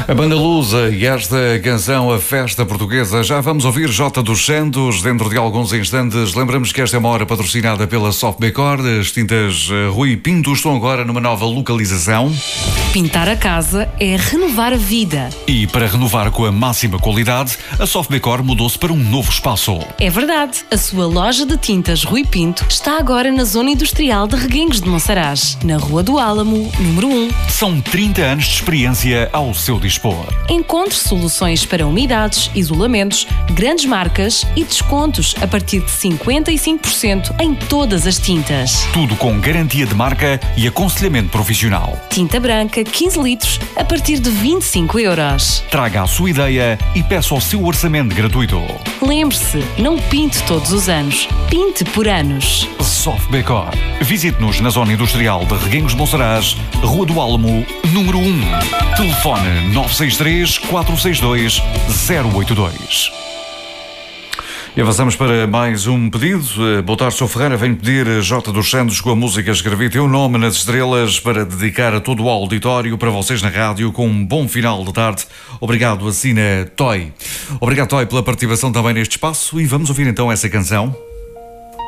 A banda lusa e esta canção, a festa portuguesa. Já vamos ouvir Jota dos Santos dentro de alguns instantes. Lembramos que esta é uma hora patrocinada pela Softbecor. As tintas Rui Pinto estão agora numa nova localização. Pintar a casa é renovar a vida. E para renovar com a máxima qualidade, a Softbecor mudou-se para um novo espaço. É verdade. A sua loja de tintas Rui Pinto está agora na zona industrial de Reguengos de Monsaraz, na Rua do Álamo, número 1. São 30 anos de experiência ao seu dispor. Encontre soluções para umidades, isolamentos, grandes marcas e descontos a partir de 55% em todas as tintas. Tudo com garantia de marca e aconselhamento profissional. Tinta branca 15 litros a partir de 25€. Traga a sua ideia e peça o seu orçamento gratuito. Lembre-se, não pinte todos os anos, pinte por anos. Softbecor. Visite-nos na zona industrial de Reguengos de Monsaraz, Rua do Álamo, número 1. Telefone 963 462 082. E avançamos para mais um pedido. Boa tarde, Sr. Ferreira. Venho pedir Jota dos Santos com a música Escrevi Teu Nome nas Estrelas para dedicar a todo o auditório, para vocês na rádio, com um bom final de tarde. Obrigado, assina Toy. Obrigado, Toy, pela participação também neste espaço e vamos ouvir então essa canção.